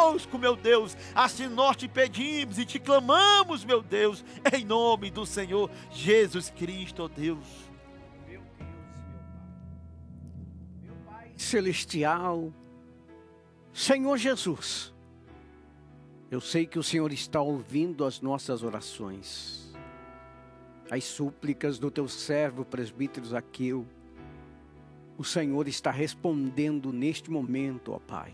conosco, meu Deus. Assim nós te pedimos e te clamamos, meu Deus, em nome do Senhor Jesus Cristo, ó Deus. Meu Deus, meu Pai celestial, Senhor Jesus, eu sei que o Senhor está ouvindo as nossas orações, as súplicas do teu servo presbítero Zaqueu. O Senhor está respondendo neste momento, ó Pai.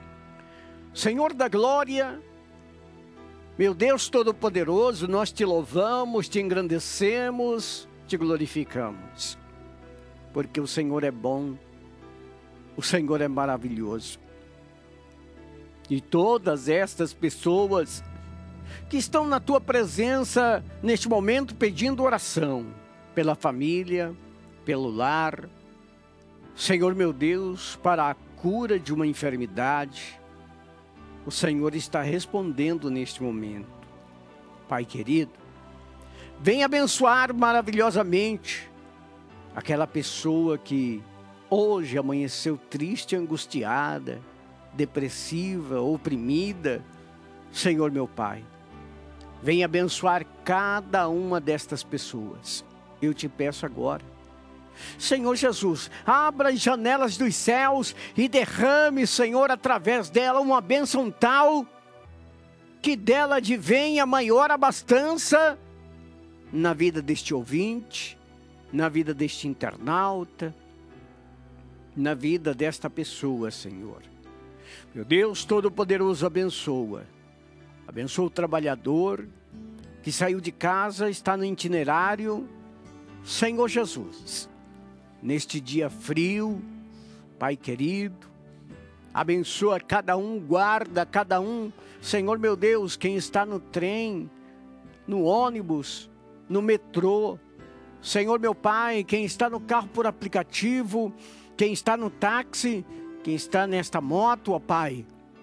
Senhor da glória, meu Deus Todo-Poderoso, nós te louvamos, te engrandecemos, te glorificamos. Porque o Senhor é bom, o Senhor é maravilhoso. E todas estas pessoas que estão na tua presença neste momento pedindo oração pela família, pelo lar, Senhor meu Deus, para a cura de uma enfermidade, o Senhor está respondendo neste momento. Pai querido, vem abençoar maravilhosamente aquela pessoa que hoje amanheceu triste, angustiada, depressiva, oprimida. Senhor meu Pai, vem abençoar cada uma destas pessoas. Eu te peço agora, Senhor Jesus, abra as janelas dos céus e derrame, Senhor, através dela uma bênção tal que dela advenha maior abastança na vida deste ouvinte, na vida deste internauta, na vida desta pessoa, Senhor. Meu Deus Todo-Poderoso, abençoa o trabalhador que saiu de casa, está no itinerário. Senhor Jesus, neste dia frio, Pai querido, abençoa cada um, guarda cada um, Senhor meu Deus, quem está no trem, no ônibus, no metrô, Senhor meu Pai, quem está no carro por aplicativo, quem está no táxi, quem está nesta moto, ó Pai,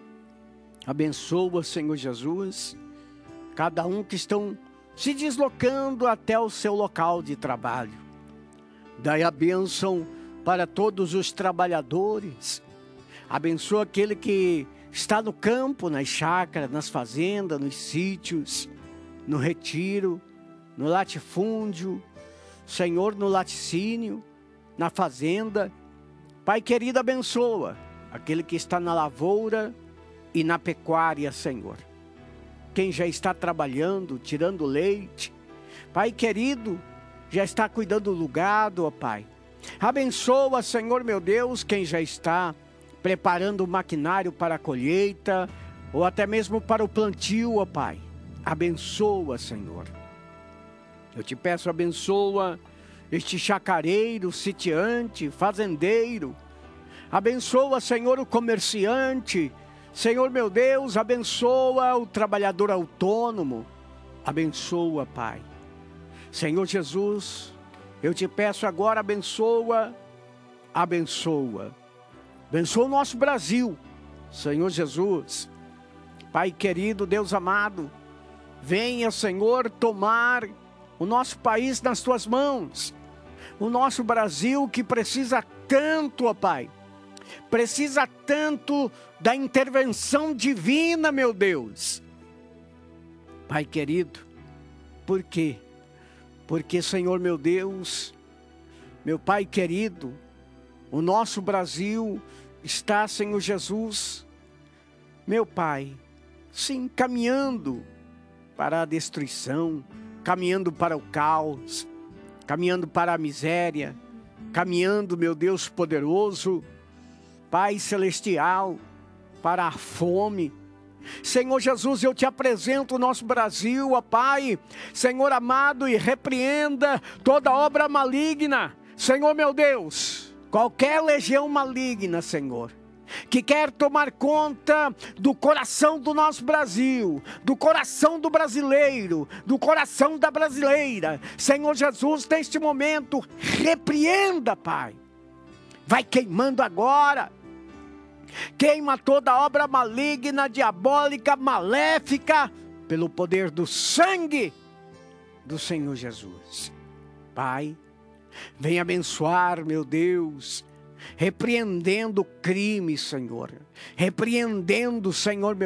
abençoa, Senhor Jesus, cada um que estão se deslocando até o seu local de trabalho. Dai a bênção para todos os trabalhadores. Abençoa aquele que está no campo, nas chácaras, nas fazendas, nos sítios, no retiro, no latifúndio, Senhor, no laticínio, na fazenda. Pai querido, abençoa aquele que está na lavoura e na pecuária, Senhor. Quem já está trabalhando, tirando leite, Pai querido, já está cuidando do gado, ó Pai. Abençoa, Senhor meu Deus, quem já está preparando o maquinário para a colheita, ou até mesmo para o plantio, ó Pai. Abençoa, Senhor. Eu te peço, abençoa este chacareiro, sitiante, fazendeiro. Abençoa, Senhor, o comerciante. Senhor meu Deus, abençoa o trabalhador autônomo. Abençoa, Pai. Senhor Jesus, eu te peço agora, abençoa o nosso Brasil, Senhor Jesus. Pai querido, Deus amado, venha, Senhor, tomar o nosso país nas tuas mãos. O nosso Brasil que precisa tanto, ó Pai, precisa tanto da intervenção divina, meu Deus. Pai querido, por quê? Porque, Senhor meu Deus, meu Pai querido, o nosso Brasil está, Senhor Jesus, meu Pai, sim, caminhando para a destruição, caminhando para o caos, caminhando para a miséria, caminhando, meu Deus poderoso, Pai celestial, para a fome. Senhor Jesus, eu te apresento o nosso Brasil, ó Pai, Senhor amado, e repreenda toda obra maligna, Senhor meu Deus, qualquer legião maligna, Senhor, que quer tomar conta do coração do nosso Brasil, do coração do brasileiro, do coração da brasileira. Senhor Jesus, neste momento, repreenda, Pai. Vai queimando agora. Queima toda obra maligna, diabólica, maléfica, pelo poder do sangue do Senhor Jesus. Pai, vem abençoar, meu Deus, repreendendo o crime, Senhor. Repreendendo, Senhor, meu